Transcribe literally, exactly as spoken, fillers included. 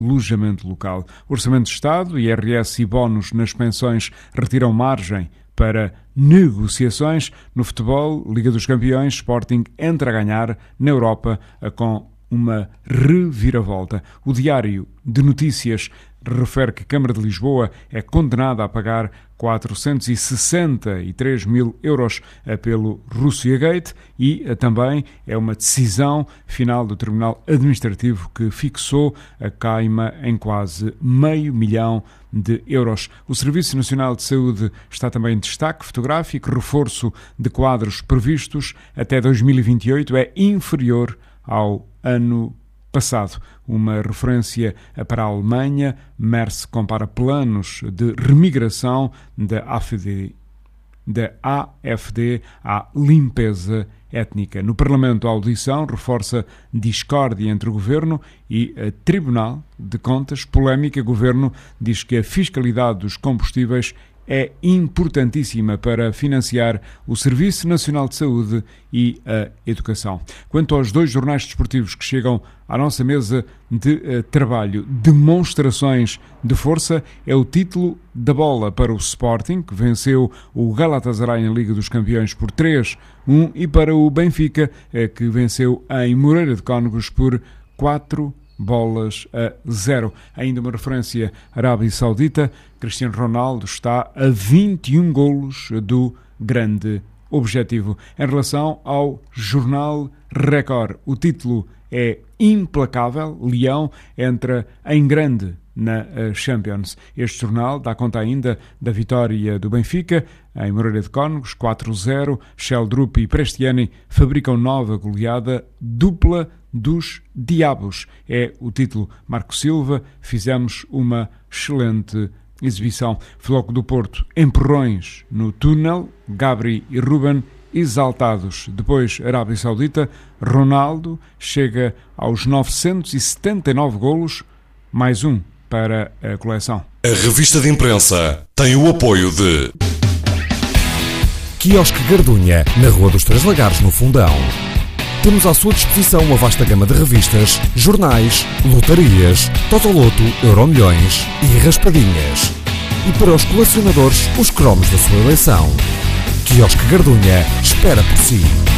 alojamento local. Orçamento de Estado, I R S e bónus nas pensões retiram margem para negociações. No futebol, Liga dos Campeões, Sporting entra a ganhar na Europa com uma reviravolta. O Diário de Notícias refere que a Câmara de Lisboa é condenada a pagar quatrocentos e sessenta e três mil euros pelo Russiagate e também é uma decisão final do Tribunal Administrativo que fixou a caima em quase meio milhão de euros. O Serviço Nacional de Saúde está também em destaque fotográfico. Reforço de quadros previstos até dois mil e vinte e oito é inferior ao ano passado. Uma referência para a Alemanha. Merce compara planos de remigração da A F D, da A F D à limpeza étnica. No Parlamento, a audição reforça discórdia entre o Governo e o Tribunal de Contas. Polémica. O Governo diz que a fiscalidade dos combustíveis é importantíssima para financiar o Serviço Nacional de Saúde e a educação. Quanto aos dois jornais desportivos que chegam à nossa mesa de uh, trabalho, demonstrações de força, é o título da bola para o Sporting, que venceu o Galatasaray em Liga dos Campeões por três a um, e para o Benfica, uh, que venceu em Moreira de Cónegos por quatro bolas a zero. Ainda uma referência à Arábia Saudita. Cristiano Ronaldo está a vinte e um golos do grande objetivo. Em relação ao jornal Record, o título é implacável. Leão entra em grande na Champions. Este jornal dá conta ainda da vitória do Benfica em Moreira de Cónegos, quatro a zero. Sheldrup e Prestiani fabricam nova goleada dupla dos Diabos. É o título. Marco Silva, fizemos uma excelente exibição. Floco do Porto, empurrões no túnel. Gabri e Ruben exaltados. Depois, Arábia Saudita. Ronaldo chega aos novecentos e setenta e nove golos, mais um para a coleção. A revista de imprensa tem o apoio de Quiosque Gardunha, na Rua dos Três Lagares, no Fundão. Temos à sua disposição uma vasta gama de revistas, jornais, lotarias, Totoloto, Euromilhões e raspadinhas. E para os colecionadores, os cromos da sua eleição. Quiosque Gardunha espera por si.